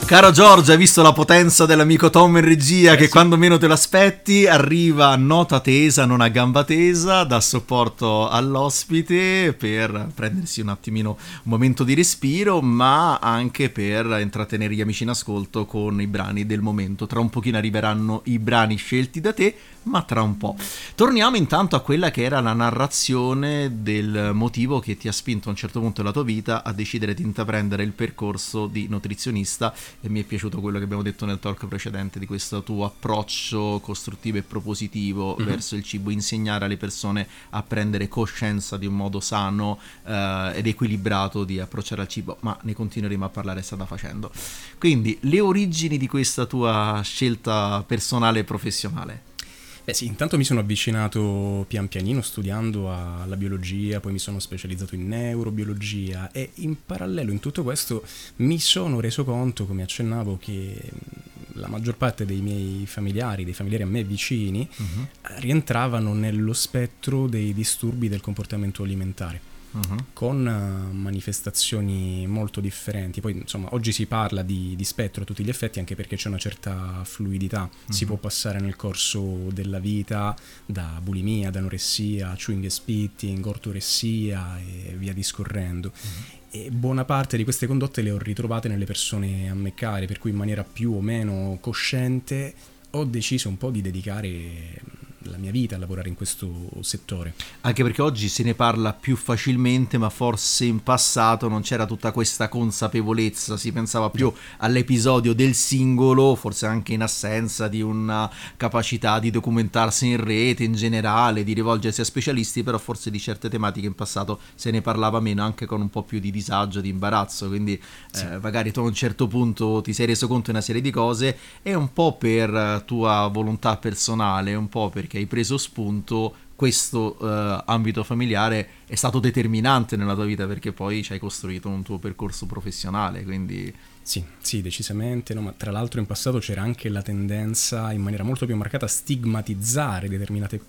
Caro Giorgio, hai visto la potenza dell'amico Tom in regia che quando meno te l'aspetti arriva a nota tesa, non a gamba tesa, dà supporto all'ospite per prendersi un attimino un momento di respiro, ma anche per intrattenere gli amici in ascolto con i brani del momento. Tra un pochino arriveranno i brani scelti da te, ma tra un po'. Torniamo intanto a quella che era la narrazione del motivo che ti ha spinto a un certo punto della tua vita a decidere di intraprendere il percorso di nutrizionista, e mi è piaciuto quello che abbiamo detto nel talk precedente di questo tuo approccio costruttivo e propositivo verso il cibo, insegnare alle persone a prendere coscienza di un modo sano ed equilibrato di approcciare al cibo, ma ne continueremo a parlare strada facendo. Quindi le origini di questa tua scelta personale e professionale. Beh sì, intanto mi sono avvicinato pian pianino studiando alla biologia, poi mi sono specializzato in neurobiologia e in parallelo in tutto questo mi sono reso conto, come accennavo, che la maggior parte dei miei familiari, dei familiari a me vicini, rientravano nello spettro dei disturbi del comportamento alimentare. Con manifestazioni molto differenti. Poi insomma oggi si parla di spettro a tutti gli effetti, anche perché c'è una certa fluidità, si può passare nel corso della vita da bulimia, da anoressia, chewing and spitting, ortoressia e via discorrendo. E buona parte di queste condotte le ho ritrovate nelle persone a me care, per cui in maniera più o meno cosciente ho deciso un po' di dedicare la mia vita a lavorare in questo settore. Anche perché oggi se ne parla più facilmente, ma forse in passato non c'era tutta questa consapevolezza, si pensava più all'episodio del singolo, forse anche in assenza di una capacità di documentarsi in rete in generale, di rivolgersi a specialisti, però forse di certe tematiche in passato se ne parlava meno, anche con un po' più di disagio, di imbarazzo, quindi magari tu a un certo punto ti sei reso conto di una serie di cose, e un po' per tua volontà personale, un po' perché hai preso spunto, questo ambito familiare è stato determinante nella tua vita, perché poi ci hai costruito un tuo percorso professionale, quindi... Sì, decisamente, no, ma tra l'altro in passato c'era anche la tendenza in maniera molto più marcata a stigmatizzare determinate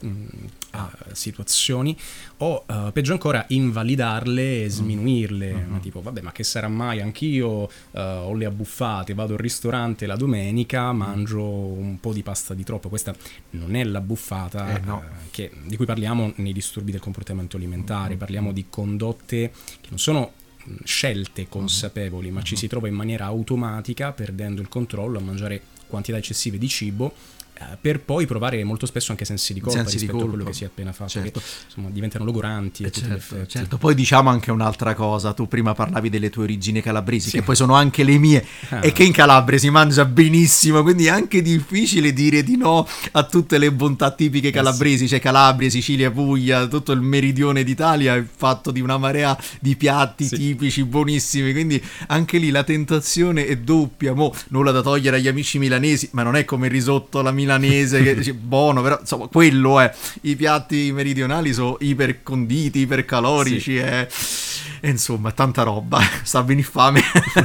situazioni o peggio ancora invalidarle e sminuirle, ma tipo vabbè, ma che sarà mai, anch'io ho le abbuffate, vado al ristorante la domenica, mangio un po' di pasta di troppo. Questa non è l'abbuffata di cui parliamo nei disturbi del comportamento alimentare, parliamo di condotte che non sono scelte consapevoli, ma ci si trova in maniera automatica, perdendo il controllo, a mangiare quantità eccessive di cibo per poi provare molto spesso anche sensi di colpa rispetto a quello che si è appena fatto, certo. Che insomma diventano logoranti a tutti gli effetti. Certo. Poi diciamo anche un'altra cosa, tu prima parlavi delle tue origini calabresi, che poi sono anche le mie, e che in Calabria si mangia benissimo, quindi è anche difficile dire di no a tutte le bontà tipiche calabresi, c'è Calabria, Sicilia, Puglia, tutto il meridione d'Italia è fatto di una marea di piatti tipici buonissimi, quindi anche lì la tentazione è doppia. Mo nulla da togliere agli amici milanesi, ma non è come il risotto alla milanese che buono, però insomma quello è, i piatti meridionali sono iperconditi, ipercalorici e insomma tanta roba, sta a venire fame.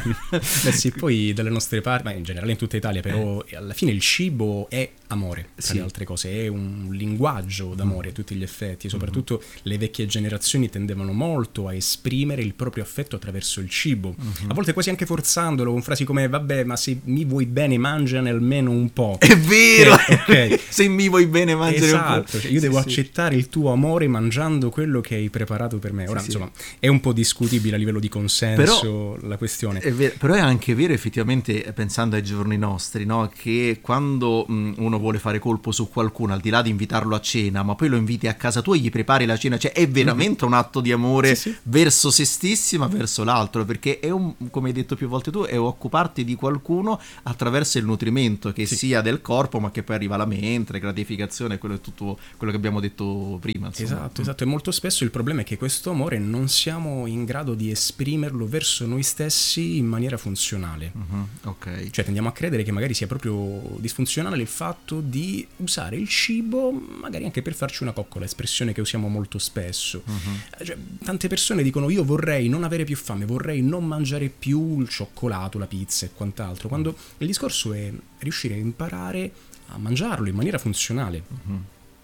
Poi dalle nostre parti, ma in generale in tutta Italia, però alla fine il cibo è amore, tra le altre cose, è un linguaggio d'amore a tutti gli effetti, e soprattutto le vecchie generazioni tendevano molto a esprimere il proprio affetto attraverso il cibo, a volte quasi anche forzandolo con frasi come vabbè, ma se mi vuoi bene mangiane almeno un po'. È vero, se mi vuoi bene mangiare un po'. Cioè, io devo accettare il tuo amore mangiando quello che hai preparato per me. Ora insomma è un po' discutibile a livello di consenso, però, la questione è vero, però è anche vero effettivamente, pensando ai giorni nostri, no? Che quando uno vuole fare colpo su qualcuno, al di là di invitarlo a cena, ma poi lo inviti a casa tua e gli prepari la cena, cioè è veramente un atto di amore verso se stessi, ma verso l'altro, perché è come hai detto più volte tu, è occuparti di qualcuno attraverso il nutrimento, che sia del corpo, ma che poi arriva alla mente, gratificazione, quello è tutto quello che abbiamo detto prima, insomma. Esatto, e molto spesso il problema è che questo amore non siamo in grado di esprimerlo verso noi stessi in maniera funzionale. Cioè tendiamo a credere che magari sia proprio disfunzionale il fatto di usare il cibo magari anche per farci una coccola, espressione che usiamo molto spesso. Cioè, tante persone dicono io vorrei non avere più fame, vorrei non mangiare più il cioccolato, la pizza e quant'altro, quando il discorso è riuscire a imparare a mangiarlo in maniera funzionale.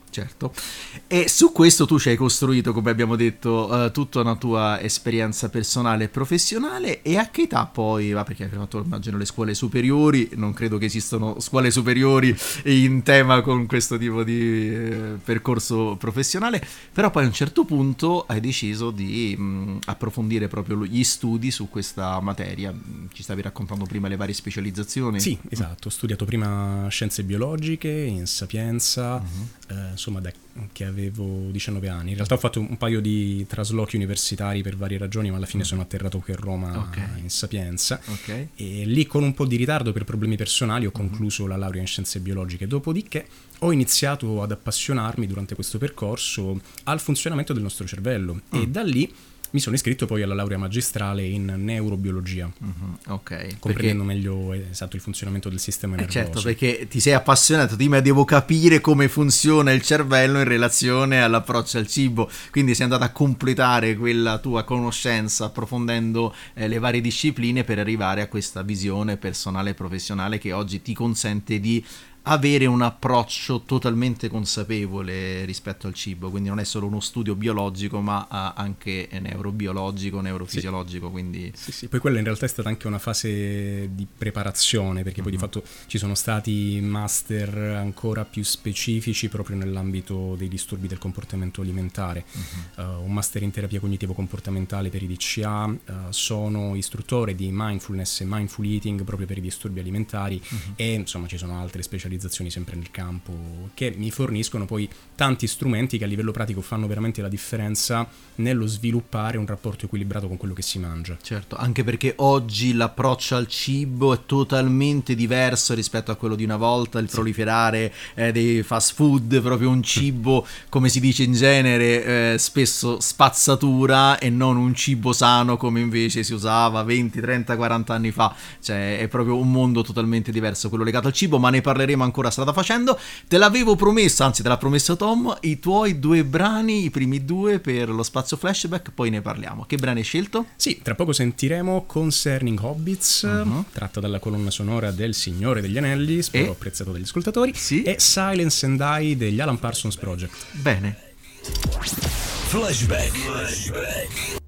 Certo, e su questo tu ci hai costruito, come abbiamo detto, tutta una tua esperienza personale e professionale. E a che età poi, perché hai fatto immagino le scuole superiori, non credo che esistano scuole superiori in tema con questo tipo di percorso professionale, però poi a un certo punto hai deciso di approfondire proprio gli studi su questa materia. Ci stavi raccontando prima le varie specializzazioni? Sì, esatto, ho studiato prima scienze biologiche in Sapienza, insomma che avevo 19 anni. In realtà ho fatto un paio di traslochi universitari per varie ragioni, ma alla fine sono atterrato qui a Roma, in Sapienza, e lì con un po' di ritardo per problemi personali ho concluso la laurea in scienze biologiche. Dopodiché ho iniziato ad appassionarmi durante questo percorso al funzionamento del nostro cervello e da lì mi sono iscritto poi alla laurea magistrale in neurobiologia, comprendendo meglio esatto il funzionamento del sistema nervoso. Certo, perché ti sei appassionato, ma devo capire come funziona il cervello in relazione all'approccio al cibo, quindi sei andato a completare quella tua conoscenza approfondendo le varie discipline per arrivare a questa visione personale e professionale che oggi ti consente di avere un approccio totalmente consapevole rispetto al cibo, quindi non è solo uno studio biologico ma anche neurobiologico, neurofisiologico, sì. Quindi sì, poi quella in realtà è stata anche una fase di preparazione, perché poi di fatto ci sono stati master ancora più specifici proprio nell'ambito dei disturbi del comportamento alimentare, un master in terapia cognitivo-comportamentale per i DCA, sono istruttore di mindfulness e mindful eating proprio per i disturbi alimentari e insomma ci sono altre specializzazioni sempre nel campo che mi forniscono poi tanti strumenti che a livello pratico fanno veramente la differenza nello sviluppare un rapporto equilibrato con quello che si mangia. Certo, anche perché oggi l'approccio al cibo è totalmente diverso rispetto a quello di una volta, il proliferare dei fast food, proprio un cibo, come si dice in genere, spesso spazzatura e non un cibo sano come invece si usava 20, 30, 40 anni fa, cioè è proprio un mondo totalmente diverso quello legato al cibo, ma ne parleremo ancora strada facendo. Te l'avevo promesso, anzi te l'ha promesso Tom, i tuoi 2 brani, i primi 2 per lo spazio flashback, poi ne parliamo. Che brani hai scelto? Sì, tra poco sentiremo Concerning Hobbits, tratta dalla colonna sonora del Signore degli Anelli, spero apprezzato dagli ascoltatori, e Silence and I degli Alan Parsons Project. Bene. Flashback.